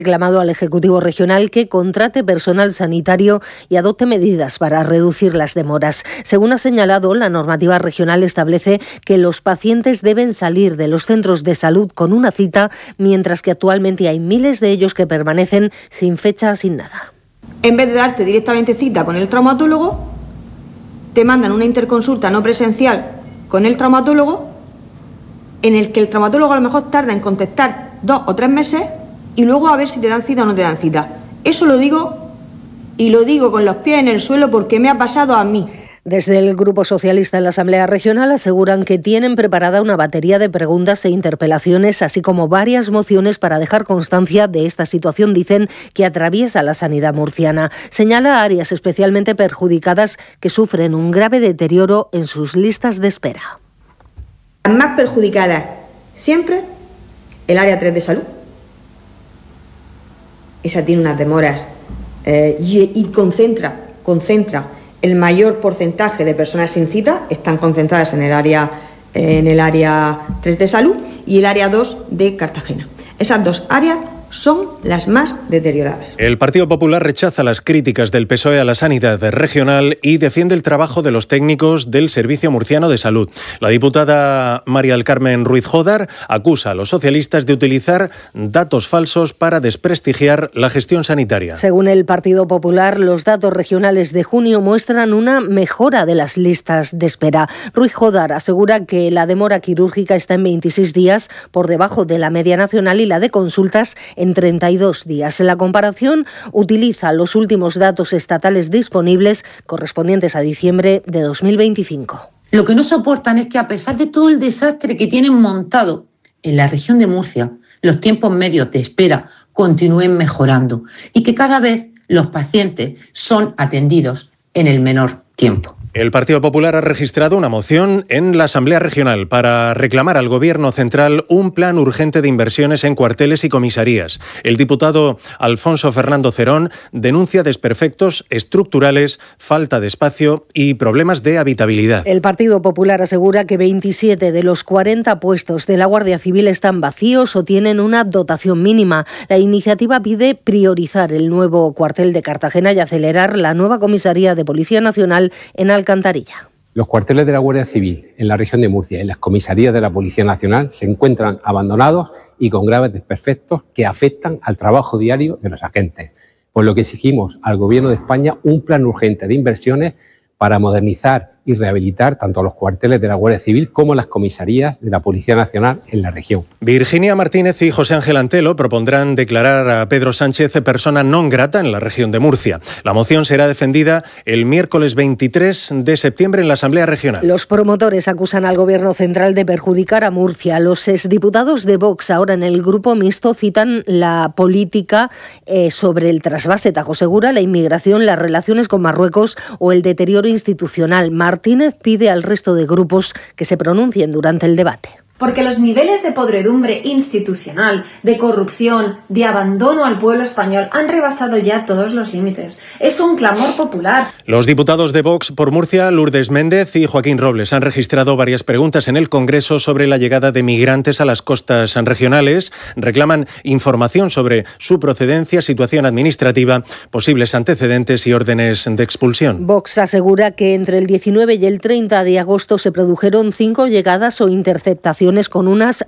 Reclamado al Ejecutivo Regional que contrate personal sanitario y adopte medidas para reducir las demoras. Según ha señalado, la normativa regional establece que los pacientes deben salir de los centros de salud con una cita, mientras que actualmente hay miles de ellos que permanecen sin fecha, sin nada. En vez de darte directamente cita con el traumatólogo, te mandan una interconsulta no presencial con el traumatólogo, en el que el traumatólogo a lo mejor tarda en contestar 2 o 3 meses, y luego a ver si te dan cita o no te dan cita. Eso lo digo, y lo digo con los pies en el suelo porque me ha pasado a mí. Desde el Grupo Socialista en la Asamblea Regional aseguran que tienen preparada una batería de preguntas e interpelaciones, así como varias mociones para dejar constancia de esta situación, dicen, que atraviesa la sanidad murciana. Señala áreas especialmente perjudicadas que sufren un grave deterioro en sus listas de espera. Las más perjudicadas siempre el área 3 de salud. Esa tiene unas demoras y concentra el mayor porcentaje de personas sin cita, están concentradas en el área 3 de salud y el área 2 de Cartagena. Esas 2 áreas son las más deterioradas. El Partido Popular rechaza las críticas del PSOE a la sanidad regional y defiende el trabajo de los técnicos del Servicio Murciano de Salud. La diputada María del Carmen Ruiz Jódar acusa a los socialistas de utilizar datos falsos para desprestigiar la gestión sanitaria. Según el Partido Popular, los datos regionales de junio muestran una mejora de las listas de espera. Ruiz Jódar asegura que la demora quirúrgica está en 26 días, por debajo de la media nacional, y la de consultas en 32 días. La comparación utiliza los últimos datos estatales disponibles correspondientes a diciembre de 2025. Lo que no soportan es que, a pesar de todo el desastre que tienen montado en la región de Murcia, los tiempos medios de espera continúen mejorando y que cada vez los pacientes son atendidos en el menor tiempo. El Partido Popular ha registrado una moción en la Asamblea Regional para reclamar al Gobierno central un plan urgente de inversiones en cuarteles y comisarías. El diputado Alfonso Fernando Cerón denuncia desperfectos estructurales, falta de espacio y problemas de habitabilidad. El Partido Popular asegura que 27 de los 40 puestos de la Guardia Civil están vacíos o tienen una dotación mínima. La iniciativa pide priorizar el nuevo cuartel de Cartagena y acelerar la nueva comisaría de Policía Nacional en Alcantarilla. Los cuarteles de la Guardia Civil en la región de Murcia y las comisarías de la Policía Nacional se encuentran abandonados y con graves desperfectos que afectan al trabajo diario de los agentes, por lo que exigimos al Gobierno de España un plan urgente de inversiones para modernizar y rehabilitar tanto los cuarteles de la Guardia Civil como las comisarías de la Policía Nacional en la región. Virginia Martínez y José Ángel Antelo propondrán declarar a Pedro Sánchez persona non grata en la región de Murcia. La moción será defendida el miércoles 23 de septiembre en la Asamblea Regional. Los promotores acusan al Gobierno central de perjudicar a Murcia. Los exdiputados de Vox, ahora en el grupo mixto, citan la política sobre el trasvase Tajo Segura, la inmigración, las relaciones con Marruecos o el deterioro institucional. Martínez pide al resto de grupos que se pronuncien durante el debate. Porque los niveles de podredumbre institucional, de corrupción, de abandono al pueblo español han rebasado ya todos los límites. Es un clamor popular. Los diputados de Vox por Murcia, Lourdes Méndez y Joaquín Robles, han registrado varias preguntas en el Congreso sobre la llegada de migrantes a las costas regionales. Reclaman información sobre su procedencia, situación administrativa, posibles antecedentes y órdenes de expulsión. Vox asegura que entre el 19 y el 30 de agosto se produjeron 5 llegadas o interceptaciones con unas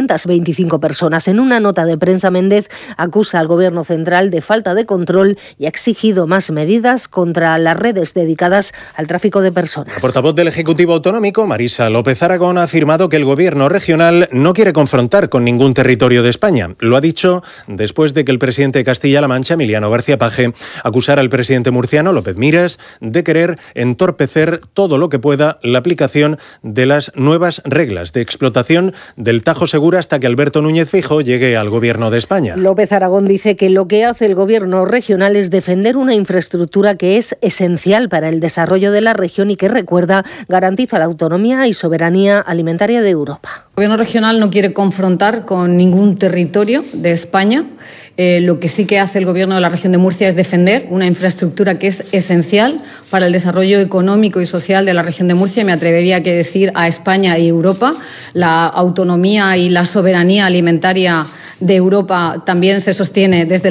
225 personas. En una nota de prensa, Méndez acusa al Gobierno central de falta de control y ha exigido más medidas contra las redes dedicadas al tráfico de personas. La portavoz del Ejecutivo Autonómico, Marisa López Aragón, ha afirmado que el Gobierno regional no quiere confrontar con ningún territorio de España. Lo ha dicho después de que el presidente de Castilla-La Mancha, Emiliano García Paje, acusara al presidente murciano, López Miras, de querer entorpecer todo lo que pueda la aplicación de las nuevas reglas de explotación del Tajo Segura hasta que Alberto Núñez Feijóo llegue al Gobierno de España. López Aragón dice que lo que hace el Gobierno regional es defender una infraestructura que es esencial para el desarrollo de la región y que, recuerda, garantiza la autonomía y soberanía alimentaria de Europa. El Gobierno regional no quiere confrontar con ningún territorio de España. Lo que sí que hace el Gobierno de la región de Murcia es defender una infraestructura que es esencial para el desarrollo económico y social de la región de Murcia. Me atrevería a decir a España y Europa. La autonomía y la soberanía alimentaria de Europa también se sostiene desde